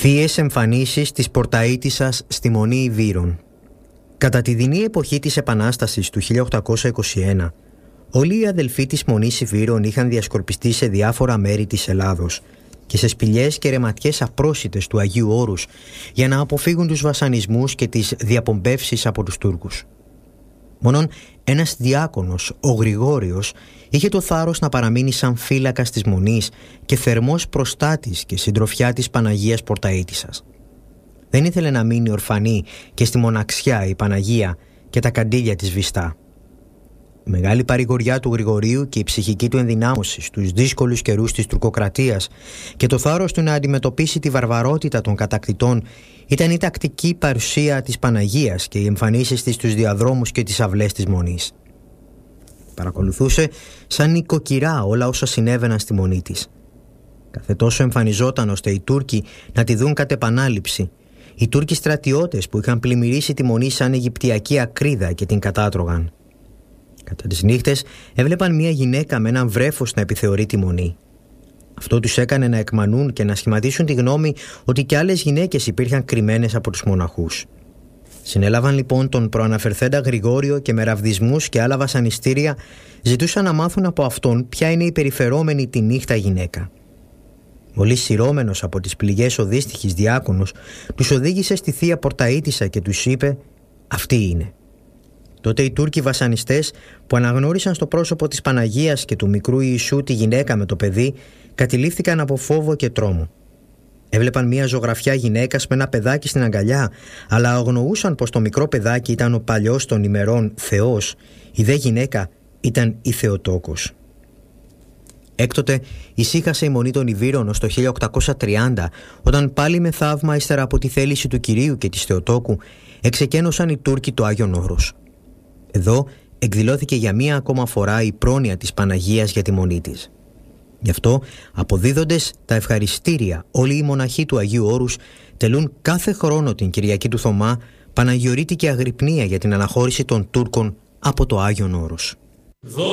Θείες εμφανίσεις της Πορταΐτισσας στη Μονή Ιβύρων. Κατά τη δεινή εποχή της Επανάστασης του 1821, όλοι οι αδελφοί της Μονής Ιβύρων είχαν διασκορπιστεί σε διάφορα μέρη της Ελλάδος και σε σπηλιές και ρεματιές απρόσιτες του Αγίου Όρους για να αποφύγουν τους βασανισμούς και τις διαπομπεύσεις από τους Τούρκους. Μόνον ένας διάκονος, ο Γρηγόριος, είχε το θάρρος να παραμείνει σαν φύλακας της Μονής και θερμός προστάτης και συντροφιά της Παναγίας Πορταΐτισσας. Δεν ήθελε να μείνει ορφανή και στη μοναξιά η Παναγία και τα καντήλια της βιστά. Η μεγάλη παρηγοριά του Γρηγορίου και η ψυχική του ενδυνάμωση στους δύσκολους καιρούς της τουρκοκρατίας και το θάρρος του να αντιμετωπίσει τη βαρβαρότητα των κατακτητών ήταν η τακτική παρουσία της Παναγίας και οι εμφανίσεις της στους διαδρόμους και τις αυλές της Μονής. Παρακολουθούσε σαν νοικοκυρά όλα όσα συνέβαιναν στη Μονή της. Κάθε τόσο εμφανιζόταν ώστε οι Τούρκοι να τη δουν κατ' επανάληψη. Οι Τούρκοι στρατιώτες που είχαν πλημμυρίσει τη Μονή σαν Αιγυπτιακή ακρίδα και την κατάτρωγαν. Κατά τις νύχτες έβλεπαν μια γυναίκα με έναν βρέφος να επιθεωρεί τη Μονή. Αυτό τους έκανε να εκμανούν και να σχηματίσουν τη γνώμη ότι και άλλες γυναίκες υπήρχαν κρυμμένες από τους μοναχούς. Συνέλαβαν λοιπόν τον προαναφερθέντα Γρηγόριο και με ραβδισμούς και άλλα βασανιστήρια ζητούσαν να μάθουν από αυτόν ποια είναι η περιφερόμενη τη νύχτα γυναίκα. Μόλις σειρώμενος από τις πληγές ο δύστιχης διάκονος τους οδήγησε στη Θεία Πορταΐτισσα και τους είπε «Αυτή είναι». Τότε οι Τούρκοι βασανιστές που αναγνώρισαν στο πρόσωπο της Παναγίας και του μικρού Ιησού τη γυναίκα με το παιδί κατηλήφθηκαν από φόβο και τρόμο. Έβλεπαν μια ζωγραφιά γυναίκας με ένα παιδάκι στην αγκαλιά, αλλά αγνοούσαν πως το μικρό παιδάκι ήταν ο παλιός των ημερών Θεός, η δε γυναίκα ήταν η Θεοτόκος. Έκτοτε ησύχασε η Μονή των Ιβύρων ως το 1830, όταν πάλι με θαύμα ύστερα από τη θέληση του Κυρίου και της Θεοτόκου εξεκένωσαν οι Τούρκοι το Άγιον Όρος. Εδώ εκδηλώθηκε για μία ακόμα φορά η πρόνοια της Παναγίας για τη Μονή της. Γι' αυτό, αποδίδοντες τα ευχαριστήρια, όλοι οι μοναχοί του Αγίου Όρους τελούν κάθε χρόνο την Κυριακή του Θωμά παναγιορείτικη αγρυπνία για την αναχώρηση των Τούρκων από το Άγιον Όρος.